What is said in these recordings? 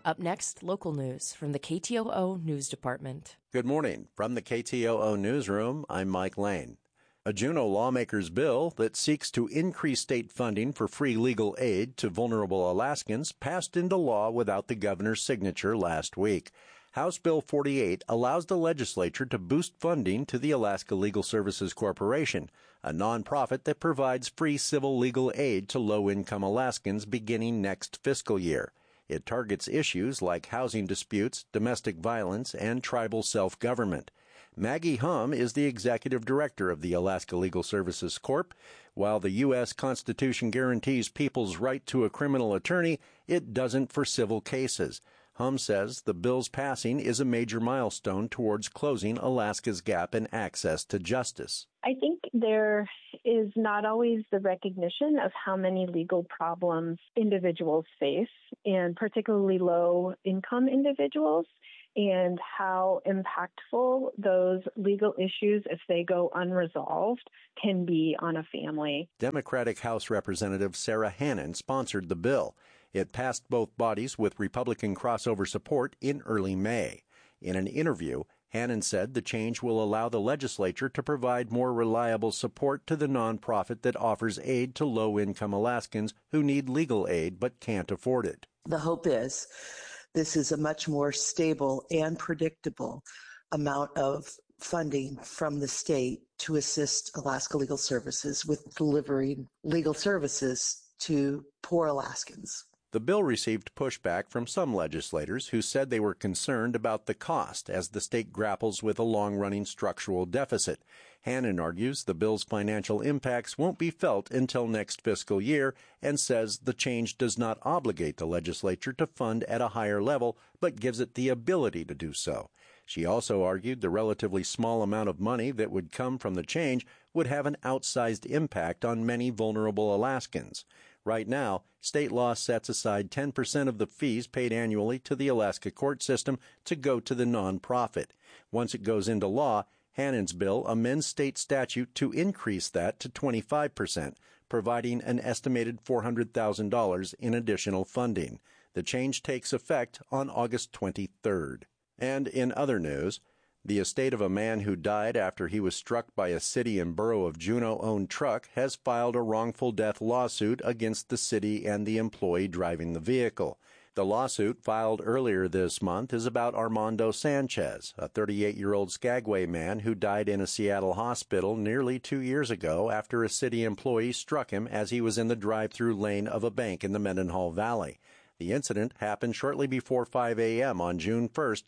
Up next, local news from the KTOO News Department. Good morning. From the KTOO Newsroom, I'm Mike Lane. A Juneau lawmaker's bill that seeks to increase state funding for free legal aid to vulnerable Alaskans passed into law without the governor's signature last week. House Bill 48 allows the legislature to boost funding to the Alaska Legal Services Corporation, a nonprofit that provides free civil legal aid to low-income Alaskans beginning next fiscal year. It targets issues like housing disputes, domestic violence, and tribal self-government. Maggie Hum is the executive director of the Alaska Legal Services Corp. While the U.S. Constitution guarantees people's right to a criminal attorney, it doesn't for civil cases. Hum says the bill's passing is a major milestone towards closing Alaska's gap in access to justice. I think there is not always the recognition of how many legal problems individuals face, and particularly low-income individuals, and how impactful those legal issues, if they go unresolved, can be on a family. Democratic House Representative Sarah Hannon sponsored the bill. It passed both bodies with Republican crossover support in early May. In an interview, Hannon said the change will allow the legislature to provide more reliable support to the nonprofit that offers aid to low-income Alaskans who need legal aid but can't afford it. The hope is this is a much more stable and predictable amount of funding from the state to assist Alaska Legal Services with delivering legal services to poor Alaskans. The bill received pushback from some legislators who said they were concerned about the cost as the state grapples with a long-running structural deficit. Hannon argues the bill's financial impacts won't be felt until next fiscal year and says the change does not obligate the legislature to fund at a higher level, but gives it the ability to do so. She also argued the relatively small amount of money that would come from the change would have an outsized impact on many vulnerable Alaskans. Right now, state law sets aside 10% of the fees paid annually to the Alaska court system to go to the nonprofit. Once it goes into law, Hannon's bill amends state statute to increase that to 25%, providing an estimated $400,000 in additional funding. The change takes effect on August 23rd. And in other news, the estate of a man who died after he was struck by a city and borough of Juneau-owned truck has filed a wrongful death lawsuit against the city and the employee driving the vehicle. The lawsuit, filed earlier this month, is about Armando Sanchez, a 38-year-old Skagway man who died in a Seattle hospital nearly 2 years ago after a city employee struck him as he was in the drive-through lane of a bank in the Mendenhall Valley. The incident happened shortly before 5 a.m. on June 1,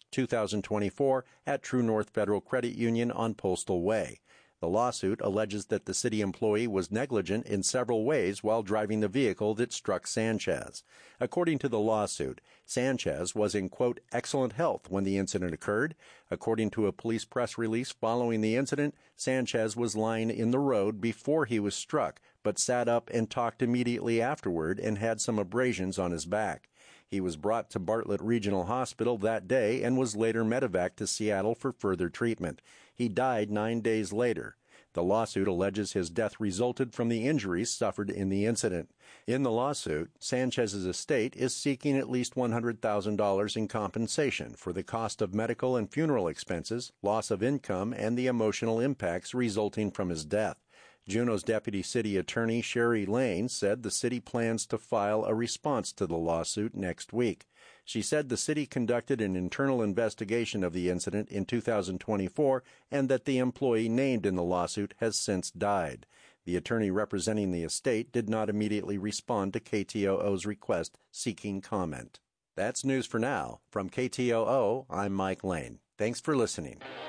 2024, at True North Federal Credit Union on Postal Way. The lawsuit alleges that the city employee was negligent in several ways while driving the vehicle that struck Sanchez. According to the lawsuit, Sanchez was in, quote, excellent health when the incident occurred. According to a police press release following the incident, Sanchez was lying in the road before he was struck, but sat up and talked immediately afterward and had some abrasions on his back. He was brought to Bartlett Regional Hospital that day and was later medevaced to Seattle for further treatment. He died 9 days later. The lawsuit alleges his death resulted from the injuries suffered in the incident. In the lawsuit, Sanchez's estate is seeking at least $100,000 in compensation for the cost of medical and funeral expenses, loss of income, and the emotional impacts resulting from his death. Juneau's Deputy City Attorney Sherry Lane said the city plans to file a response to the lawsuit next week. She said the city conducted an internal investigation of the incident in 2024 and that the employee named in the lawsuit has since died. The attorney representing the estate did not immediately respond to KTOO's request seeking comment. That's news for now. From KTOO, I'm Mike Lane. Thanks for listening.